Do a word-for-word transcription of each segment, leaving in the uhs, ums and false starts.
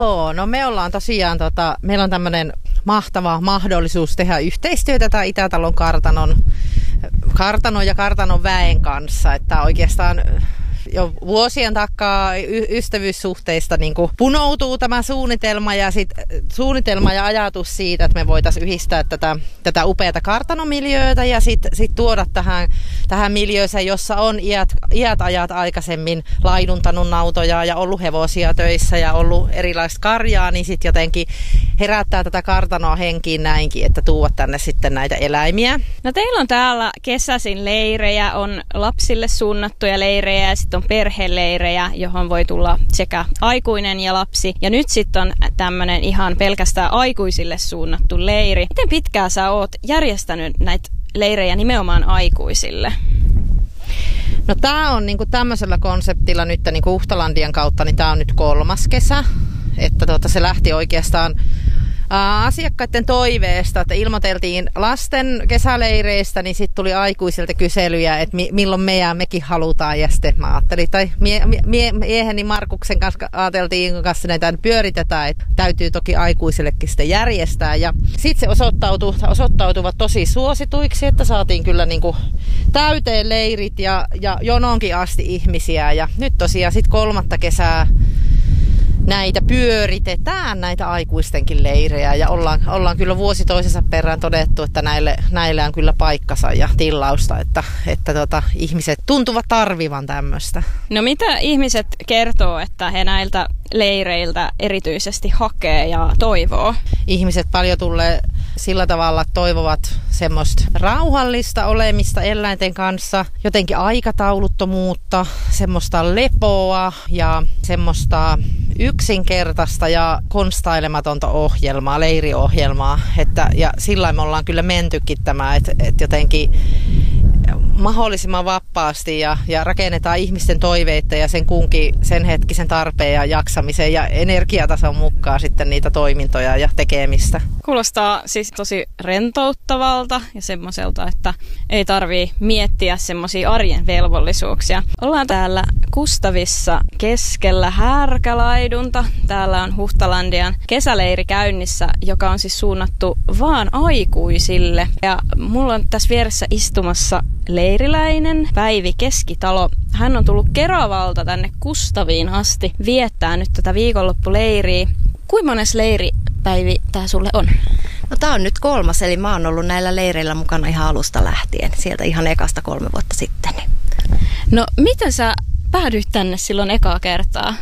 Joo, no me ollaan tosiaan, tota, meillä on tämmöinen mahtava mahdollisuus tehdä yhteistyötä tämän Itätalon kartanon, kartanon ja kartanon väen kanssa, että oikeastaan jo vuosien takaa y- ystävyyssuhteista niin kuin punoutuu tämä suunnitelma ja, sit, suunnitelma ja ajatus siitä, että me voitaisiin yhdistää tätä, tätä upeata kartanomiljöötä ja sitten sit tuoda tähän, tähän miljööseen, jossa on iät, iät ajat aikaisemmin laiduntanut nautoja ja ollut hevosia töissä ja ollut erilaista karjaa, niin sitten jotenkin herättää tätä kartanoa henkiin näinkin, että tuovat tänne sitten näitä eläimiä. No teillä on täällä kesäisin leirejä, on lapsille suunnattuja leirejä ja sitten on perheleirejä, johon voi tulla sekä aikuinen ja lapsi. Ja nyt sitten on tämmöinen ihan pelkästään aikuisille suunnattu leiri. Miten pitkään sä oot järjestänyt näitä leirejä nimenomaan aikuisille? No tää on niinku tämmöisellä konseptilla nyt niinku Huhtalandian kautta, niin tää on nyt kolmas kesä. Että tuota, se lähti oikeastaan asiakkaiden toiveesta, että ilmoiteltiin lasten kesäleireistä, niin sitten tuli aikuisilta kyselyjä, että mi- milloin me ja mekin halutaan. Ja sitten mä ajattelin, tai mie- mie- mieheni Markuksen kanssa ajateltiin kanssa näitä pyöritetään, että täytyy toki aikuisillekin sitten järjestää. Ja sitten se osoittautui, osoittautuvat tosi suosituiksi, että saatiin kyllä niinku täyteen leirit ja, ja jononkin asti ihmisiä. Ja nyt tosiaan sitten kolmatta kesää näitä pyöritetään, näitä aikuistenkin leirejä, ja ollaan, ollaan kyllä vuosi toisensa perään todettu, että näille, näille on kyllä paikkansa ja tilausta, että, että tota, ihmiset tuntuvat tarvivan tämmöistä. No mitä ihmiset kertoo, että he näiltä leireiltä erityisesti hakee ja toivoo? Ihmiset paljon tulee sillä tavalla, että toivovat semmoista rauhallista olemista eläinten kanssa, jotenkin aikatauluttomuutta, semmoista lepoa ja semmoista yksinkertaista ja konstailematonta ohjelmaa, leiriohjelmaa. Että, ja sillä me ollaan kyllä mentykin tämä, että, että jotenkin mahdollisimman vapaasti ja, ja rakennetaan ihmisten toiveita ja sen kunkin sen hetkisen tarpeen ja jaksamisen ja energiatason mukaan sitten niitä toimintoja ja tekemistä. Kuulostaa siis tosi rentouttavalta ja semmoiselta, että ei tarvii miettiä semmoisia arjen velvollisuuksia. Ollaan täällä Kustavissa keskellä Härkälaidunta. Täällä on Huhtalandian kesäleiri käynnissä, joka on siis suunnattu vaan aikuisille. Ja mulla on tässä vieressä istumassa leiriläinen Päivi Keskitalo. Hän on tullut Keravalta tänne Kustaviin asti viettää nyt tätä viikonloppuleiriä. Kuinka mones leiri, Päivi, tää sulle on? No tää on nyt kolmas, eli mä oon ollut näillä leireillä mukana ihan alusta lähtien, sieltä ihan ekasta kolme vuotta sitten. No miten sä päädyit tänne silloin ekaa kertaa?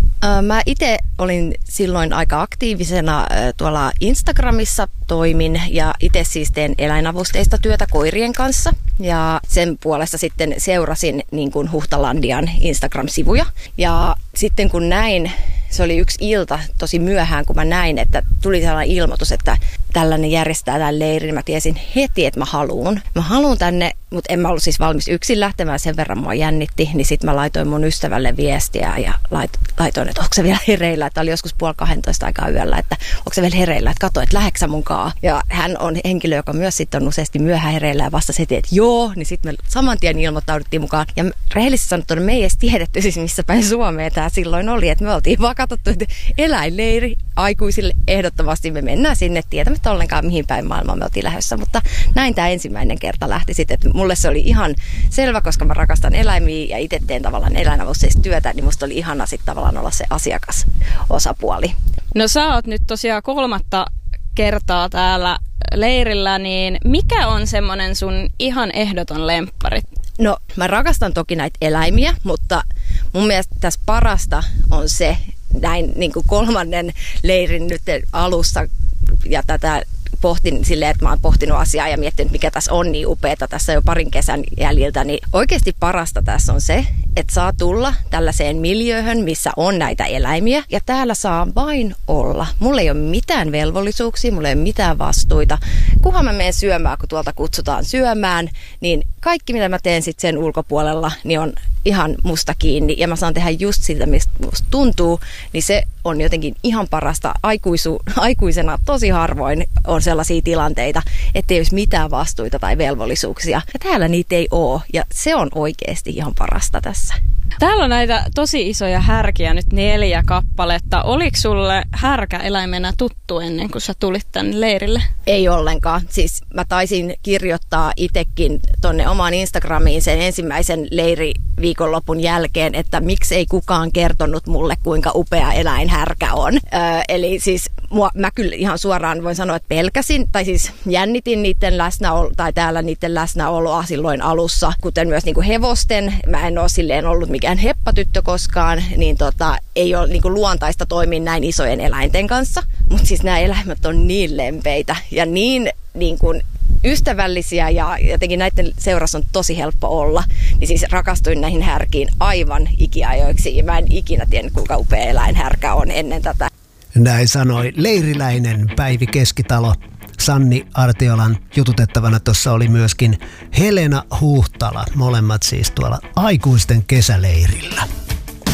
Mä itse olin silloin aika aktiivisena tuolla Instagramissa toimin ja itse siis teen eläinavusteista työtä koirien kanssa. Ja sen puolesta sitten seurasin niin kuin Huhtalandian Instagram-sivuja. Ja sitten kun näin, se oli yksi ilta tosi myöhään, kun mä näin, että tuli sellainen ilmoitus, että tällainen järjestää tämän leirin. Mä tiesin heti, että mä haluun. Mä haluun tänne, mutta en mä ollut siis valmis yksin lähtemään, sen verran mua jännitti. Niin sit mä laitoin mun ystävälle viestiä ja laitoin, että onko se vielä hereillä. Että oli joskus puoli kahdentoista aikaa yöllä, että onko se vielä hereillä, että katso, että läheksä munkaan. Ja hän on henkilö, joka myös sitten on useasti myöhään hereillä ja vastasi heti, että joo. Niin sitten me saman tien ilmoittauduttiin mukaan. Ja rehellisesti sanottuna me ei edes tiedetty siis missä päin Suomea tämä silloin oli. Että me oltiin vaan katsottu, että eläinleiri aikuisille ehdottomasti me mennään sinne tietämättä ollenkaan mihin päin maailmaa me oltiin lähdössä, mutta näin tämä ensimmäinen kerta lähti sitten, että mulle se oli ihan selvä, koska mä rakastan eläimiä ja itse teen tavallaan eläinavusteista työtä, niin musta oli ihana sitten tavallaan olla se asiakasosapuoli. No sä oot nyt tosiaan kolmatta kertaa täällä leirillä, niin mikä on semmoinen sun ihan ehdoton lemppari? No mä rakastan toki näitä eläimiä, mutta mun mielestä tässä parasta on se, näin niin kuin kolmannen leirin nyt alussa ja tätä pohtin silleen, että mä oon pohtinut asiaa ja miettinyt, mikä tässä on niin upeata tässä jo parin kesän jäljiltä, niin oikeasti parasta tässä on se, että saa tulla tällaiseen miljööhön, missä on näitä eläimiä ja täällä saa vain olla. Mulla ei ole mitään velvollisuuksia, mulla ei ole mitään vastuita. Kunhan mä menen syömään, kun tuolta kutsutaan syömään, niin kaikki mitä mä teen sitten sen ulkopuolella, niin on ihan musta kiinni ja mä saan tehdä just sitä, mistä musta tuntuu, niin se on jotenkin ihan parasta. Aikuisu, aikuisena tosi harvoin on sellaisia tilanteita, ettei olisi mitään vastuita tai velvollisuuksia. Ja täällä niitä ei ole ja se on oikeasti ihan parasta tässä. Täällä on näitä tosi isoja härkiä, nyt neljä kappaletta. Oliko sulle härkä eläimenä tuttu ennen kuin sä tulit tänne leirille? Ei ollenkaan. Siis mä taisin kirjoittaa itsekin tonne omaan Instagramiin sen ensimmäisen leiriviikonlopun jälkeen, että miksi ei kukaan kertonut mulle, kuinka upea eläin härkä on. Öö, eli siis mua, mä kyllä ihan suoraan voin sanoa, että pelkäsin, tai siis jännitin niiden läsnäolo, tai täällä niiden läsnäoloa silloin alussa, kuten myös niinku hevosten. Mä en ole silleen ollut mikään heppatyttö koskaan, niin tota, ei ole niinku luontaista toimia näin isojen eläinten kanssa. Mutta siis nämä eläimet on niin lempeitä ja niin, niin kuin ystävällisiä ja jotenkin näiden seurassa on tosi helppo olla. Niin siis rakastuin näihin härkiin aivan ikiajoiksi ja mä en ikinä tiennyt, kuinka upea eläin härkä on ennen tätä. Näin sanoi leiriläinen Päivi Keskitalo. Sanni Artiolan jututettavana tuossa oli myöskin Helena Huhtala, molemmat siis tuolla aikuisten kesäleirillä.